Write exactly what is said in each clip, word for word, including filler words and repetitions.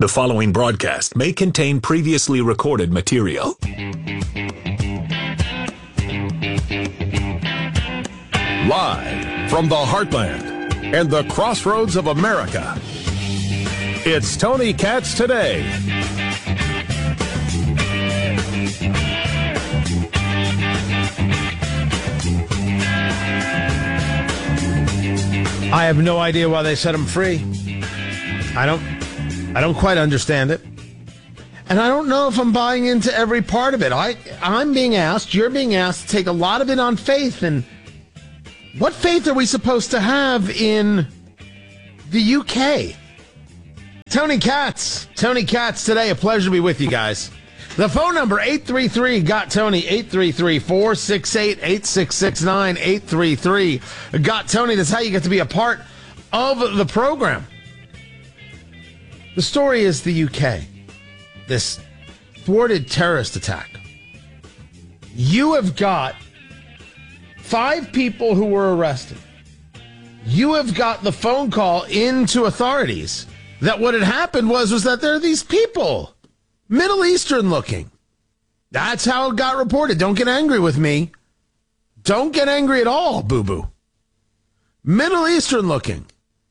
The following broadcast may contain previously recorded material. Live from the heartland and the crossroads of America, it's Tony Katz Today. I have no idea why they set him free. I don't I don't quite understand it. And I don't know if I'm buying into every part of it. I, I'm being asked, you're being asked to take a lot of it on faith. And what faith are we supposed to have in the U K? Tony Katz. Tony Katz Today. A pleasure to be with you guys. The phone number, eight three three, G O T Tony, eight three three, four six eight, eight six six nine, eight three three, G O T Tony. That's how you get to be a part of the program. The story is the U K, this thwarted terrorist attack. You have got five people who were arrested. You have got the phone call into authorities that what had happened was, was that there are these people, Middle Eastern looking. That's how it got reported. Don't get angry with me. Don't get angry at all, boo-boo. Middle Eastern looking.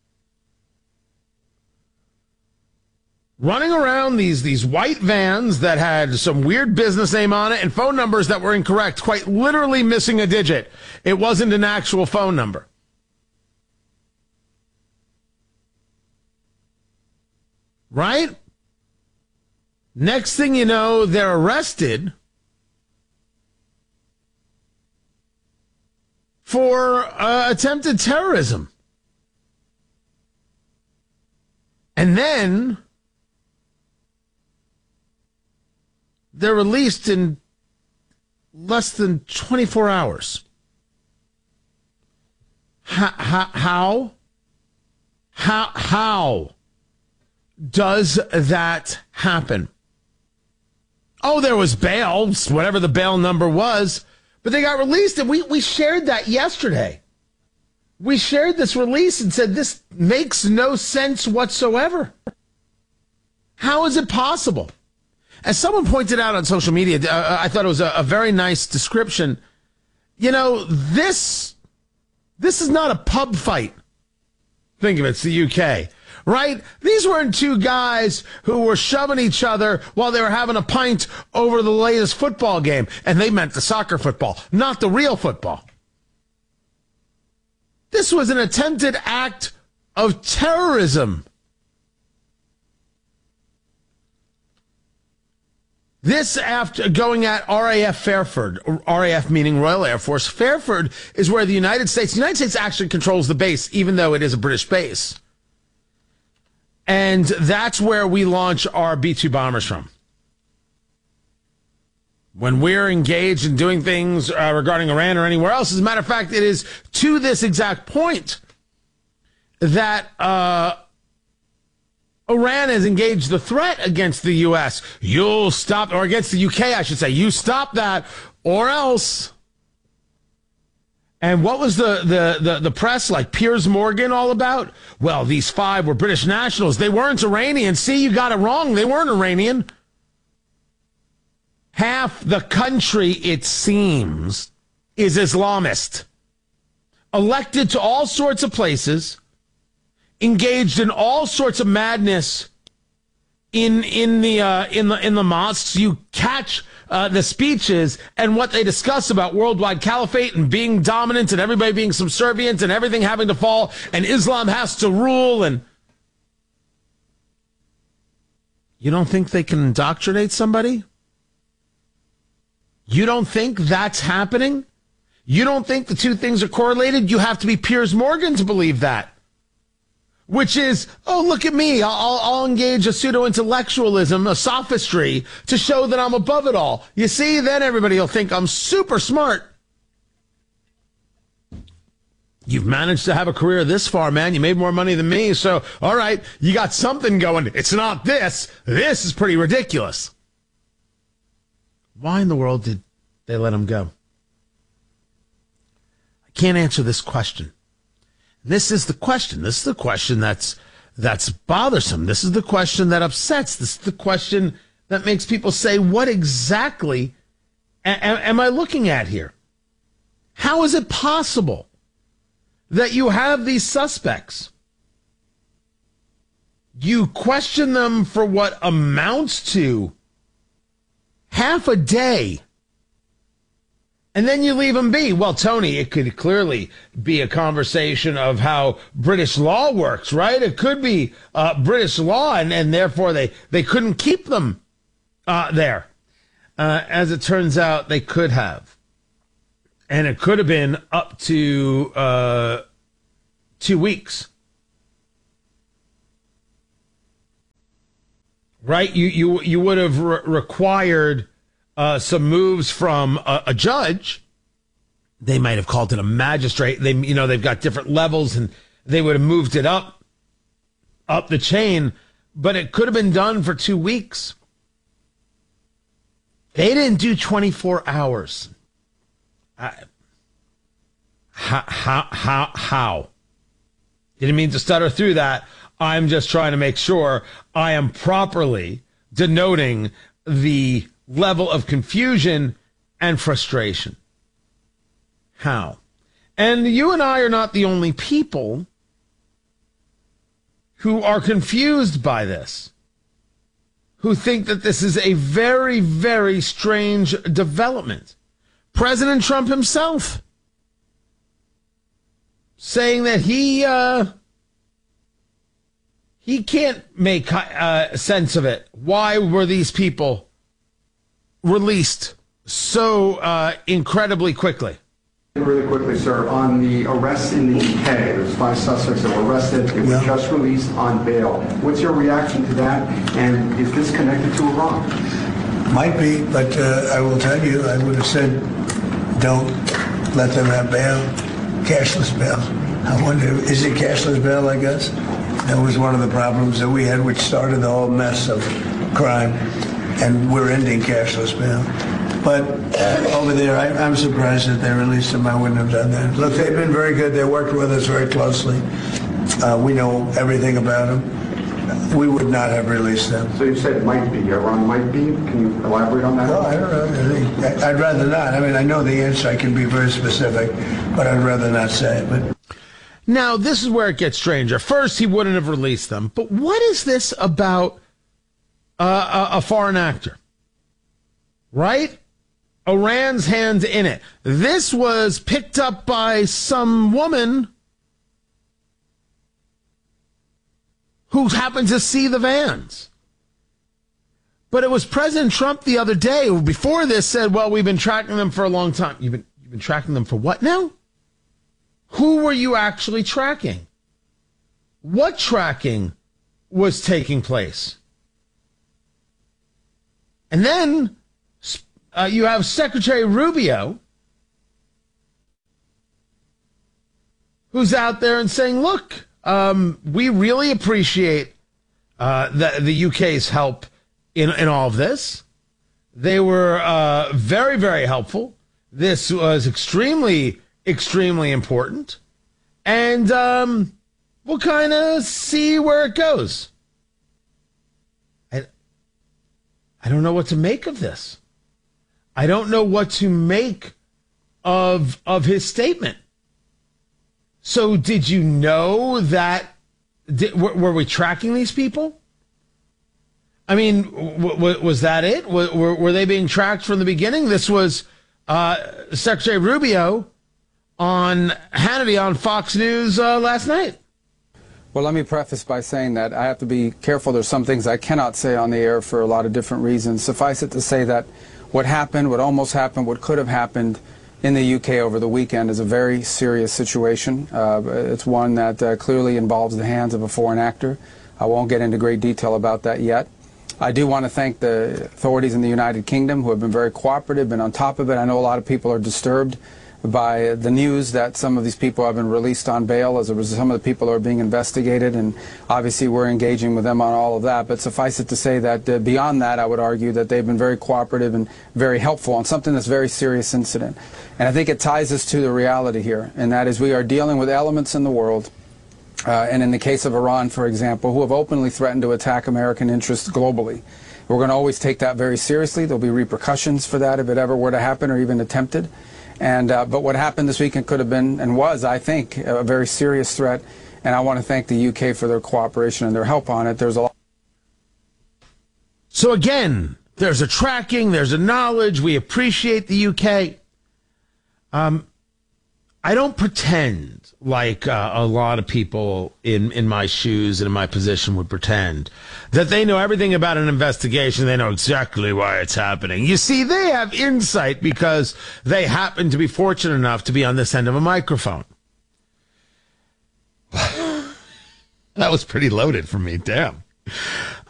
Running around these, these white vans that had some weird business name on it and phone numbers that were incorrect, quite literally missing a digit. It wasn't an actual phone number. Right? Next thing you know, they're arrested for uh, attempted terrorism. And then they're released in less than twenty-four hours. How? How? How, how does that happen? Oh, there was bail, whatever the bail number was, but they got released, and we, we shared that yesterday. We shared this release and said this makes no sense whatsoever. How is it possible? As someone pointed out on social media, uh, I thought it was a, a very nice description. You know, this this is not a pub fight. Think of it, it's the U K, right? These weren't two guys who were shoving each other while they were having a pint over the latest football game. And they meant the soccer football, not the real football. This was an attempted act of terrorism. This after going at R A F Fairford, R A F meaning Royal Air Force. Fairford is where the United States, the United States actually controls the base, even though it is a British base. And that's where we launch our B two bombers from. When we're engaged in doing things uh, regarding Iran or anywhere else, as a matter of fact, it is to this exact point that uh, Iran has engaged the threat against the U S. You'll stop, or against the U K, I should say. You stop that, or else. And what was the, the, the, the press, like Piers Morgan, all about? Well, these five were British nationals. They weren't Iranian. See, you got it wrong. They weren't Iranian. Half the country, it seems, is Islamist. Elected to all sorts of places. Engaged in all sorts of madness in in the uh, in the in the mosques. You catch uh, the speeches and what they discuss about worldwide caliphate and being dominant and everybody being subservient and everything having to fall and Islam has to rule. And you don't think they can indoctrinate somebody? You don't think that's happening? You don't think the two things are correlated? You have to be Piers Morgan to believe that. Which is, oh, look at me. I'll, I'll engage a pseudo-intellectualism, a sophistry, to show that I'm above it all. You see, then everybody will think I'm super smart. You've managed to have a career this far, man. You made more money than me. So, all right, you got something going. It's not this. This is pretty ridiculous. Why in the world did they let him go? I can't answer this question. This is the question. This is the question that's that's bothersome. This is the question that upsets. This is the question that makes people say, what exactly a- a- am I looking at here? How is it possible that you have these suspects? You question them for what amounts to half a day, and then you leave them be. Well, Tony, it could clearly be a conversation of how British law works, right? It could be uh, British law, and, and therefore they, they couldn't keep them uh, there. Uh, as it turns out, they could have. And it could have been up to uh, two weeks. Right? You you you would have re- required uh, some moves from a, a judge. They might have called it a magistrate. They you know they've got different levels, and they would have moved it up up the chain. But it could have been done for two weeks. They didn't do twenty-four hours. I, how how how how? Didn't mean to stutter through that. I'm just trying to make sure I am properly denoting the level of confusion and frustration. How? And you and I are not the only people who are confused by this, who think that this is a very, very strange development. President Trump himself saying that he... Uh, He can't make uh, sense of it. Why were these people released so uh, incredibly quickly? Really quickly, sir, on the arrests in the U K, there's five suspects that were arrested. They were just released on bail. What's your reaction to that? And is this connected to Iran? Might be, but uh, I will tell you, I would have said, don't let them have bail, cashless bail. I wonder, is it cashless bail, I guess? That was one of the problems that we had, which started the whole mess of crime, and we're ending cashless bail. But uh, over there, I, I'm surprised that they released them. I wouldn't have done that. Look, they've been very good. They worked with us very closely. Uh, we know everything about them. We would not have released them. So you said might be, Iran might be. Can you elaborate on that? No, I don't know. I think, I'd rather not. I mean, I know the answer. I can be very specific, but I'd rather not say it. But. Now, this is where it gets stranger. First, he wouldn't have released them. But what is this about uh, a, a foreign actor? Right? Iran's hand in it. This was picked up by some woman who happened to see the vans. But it was President Trump the other day who before this said, well, we've been tracking them for a long time. You've been, you've been tracking them for what now? Who were you actually tracking? What tracking was taking place? And then uh, you have Secretary Rubio, who's out there and saying, look, um, we really appreciate uh, the, the U K's help in, in all of this. They were uh, very, very helpful. This was extremely extremely important, and um, we'll kind of see where it goes. I, I don't know what to make of this. I don't know what to make of of his statement. So, did you know that? Did, were, were we tracking these people? I mean, w- w- was that it? W- were, were they being tracked from the beginning? This was uh, Secretary Rubio on Hannity on Fox News uh, last night. Well, let me preface by saying that I have to be careful. There's some things I cannot say on the air for a lot of different reasons. Suffice it to say that what happened, what almost happened, what could have happened in the U K over the weekend is a very serious situation. Uh, it's one that uh, clearly involves the hands of a foreign actor. I won't get into great detail about that yet. I do want to thank the authorities in the United Kingdom who have been very cooperative, been on top of it. I know a lot of people are disturbed by the news that some of these people have been released on bail, as a result, some of the people are being investigated, and obviously we're engaging with them on all of that. But suffice it to say that uh, beyond that, I would argue that they've been very cooperative and very helpful on something that's a very serious incident. And I think it ties us to the reality here, and that is we are dealing with elements in the world uh, and in the case of Iran, for example, who have openly threatened to attack American interests globally. We're going to always take that very seriously. There'll be repercussions for that if it ever were to happen or even attempted. And uh, but what happened this weekend could have been and was, I think, a very serious threat. And I want to thank the U K for their cooperation and their help on it. There's a lot. So again, there's a tracking, there's a knowledge. We appreciate the U K. Um, I don't pretend like uh, a lot of people in, in my shoes and in my position would pretend that they know everything about an investigation. They know exactly why it's happening. You see, they have insight because they happen to be fortunate enough to be on this end of a microphone. That was pretty loaded for me. Damn.